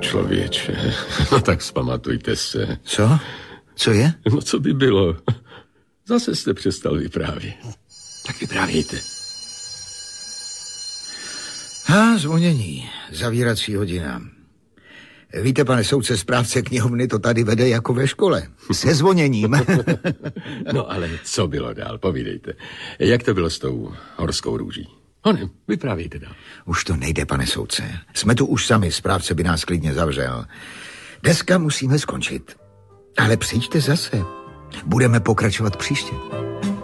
člověče. No tak vzpamatujte se. Co? Co je? No co by bylo? Zase jste přestal vyprávět. Tak vyprávějte. Zvonění. Zavírací hodina. Víte, pane soudce, správce knihovny to tady vede jako ve škole. Se zvoněním. No ale co bylo dál? Povídejte. Jak to bylo s tou horskou růží? Honem, vyprávějte dál. Už to nejde, pane soudce. Jsme tu už sami, správce by nás klidně zavřel. Dneska musíme skončit. Ale přijďte zase. Budeme pokračovat příště.